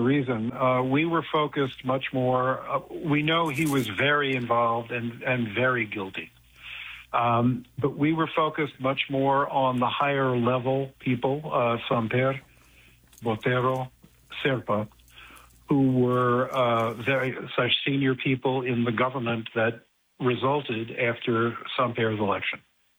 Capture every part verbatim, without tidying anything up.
reason. Uh, we were focused much more. Uh, we know he was very involved and, and very guilty. Um, but we were focused much more on the higher level people, uh, Samper, Botero, Serpa, who were uh, very such senior people in the government that resulted after Samper's election.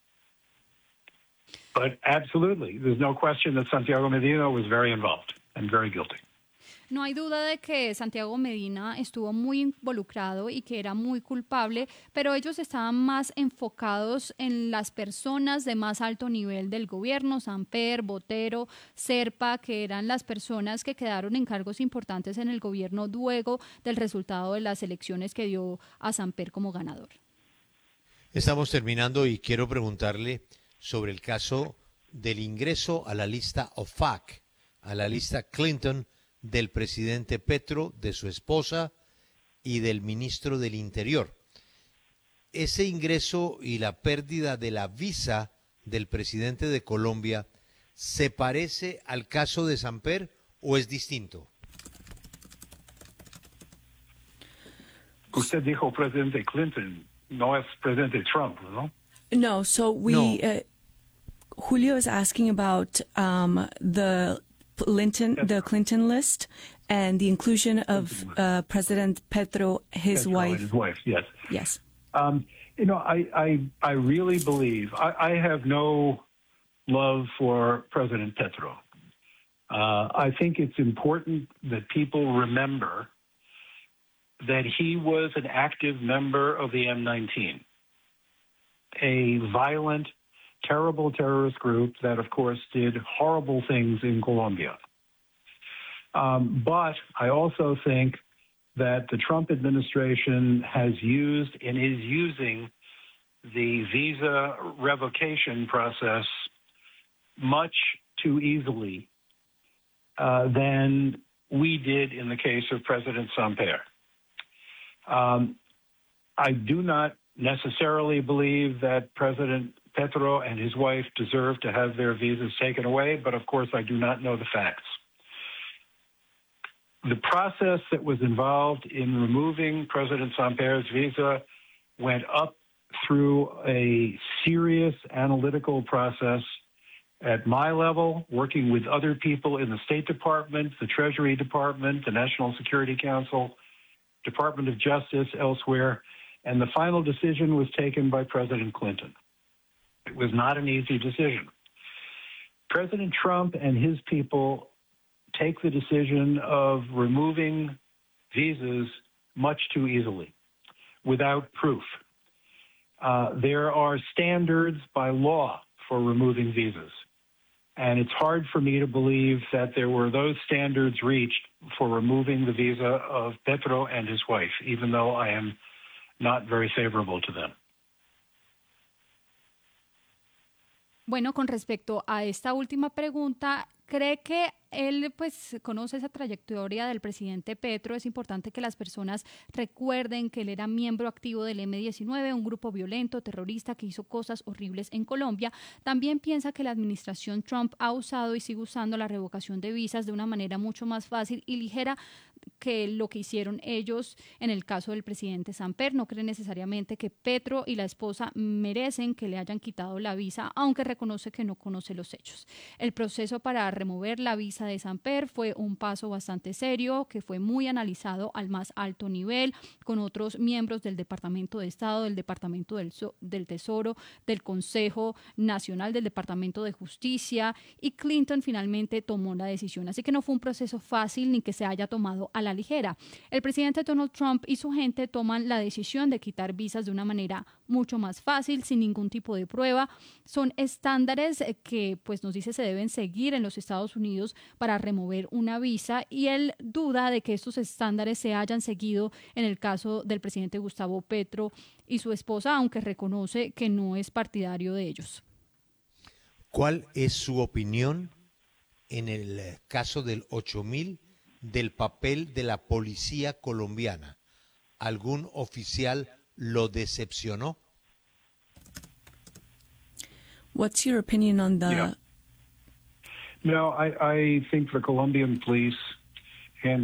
But absolutely, there's no question that Santiago Medina was very involved and very guilty. No hay duda de que Santiago Medina estuvo muy involucrado y que era muy culpable, pero ellos estaban más enfocados en las personas de más alto nivel del gobierno, Samper, Botero, Serpa, que eran las personas que quedaron en cargos importantes en el gobierno luego del resultado de las elecciones que dio a Samper como ganador. Estamos terminando y quiero preguntarle sobre el caso del ingreso a la lista O F A C, a la lista Clinton, del presidente Petro, de su esposa y del ministro del Interior. Ese ingreso y la pérdida de la visa del presidente de Colombia, ¿se parece al caso de Samper o es distinto? Usted dijo presidente Clinton, no es presidente Trump, ¿no? No, so we, no. Uh, Julio is asking about um, the Clinton, the Clinton list, and the inclusion of uh, President Petro, his Petro wife. And his wife, yes. Yes. Um, you know, I, I, I really believe, I, I have no love for President Petro. Uh, I think it's important that people remember that he was an active member of the M nineteen, a violent, terrible terrorist group that, of course, did horrible things in Colombia. Um, but I also think that the Trump administration has used and is using the visa revocation process much too easily uh, than we did in the case of President Samper. Um, I do not necessarily believe that President Petro and his wife deserve to have their visas taken away, but of course I do not know the facts. The process that was involved in removing President Samper's visa went up through a serious analytical process at my level, working with other people in the State Department, the Treasury Department, the National Security Council, Department of Justice, elsewhere, and the final decision was taken by President Clinton. It was not an easy decision. President Trump and his people take the decision of removing visas much too easily, without proof. Uh, there are standards by law for removing visas, and it's hard for me to believe that there were those standards reached for removing the visa of Petro and his wife, even though I am not very favorable to them. Bueno, con respecto a esta última pregunta, ¿cree que él pues conoce esa trayectoria del presidente Petro? Es importante que las personas recuerden que él era miembro activo del eme diecinueve, un grupo violento, terrorista que hizo cosas horribles en Colombia. También piensa que la administración Trump ha usado y sigue usando la revocación de visas de una manera mucho más fácil y ligera que lo que hicieron ellos en el caso del presidente Samper. No cree necesariamente que Petro y la esposa merecen que le hayan quitado la visa, aunque reconoce que no conoce los hechos. El proceso para remover la visa de Samper fue un paso bastante serio, que fue muy analizado al más alto nivel, con otros miembros del Departamento de Estado, del Departamento del, so del Tesoro, del Consejo Nacional, del Departamento de Justicia, y Clinton finalmente tomó la decisión. Así que no fue un proceso fácil ni que se haya tomado a la ligera. El presidente Donald Trump y su gente toman la decisión de quitar visas de una manera mucho más fácil, sin ningún tipo de prueba. Son estándares que, pues, nos dice se deben seguir en los Estados Unidos para remover una visa, y él duda de que estos estándares se hayan seguido en el caso del presidente Gustavo Petro y su esposa, aunque reconoce que no es partidario de ellos. ¿Cuál es su opinión en el caso del ocho mil del papel de la policía colombiana? ¿Algún oficial lo decepcionó? What's your opinion on the... Yeah. No, I, I think the Colombian police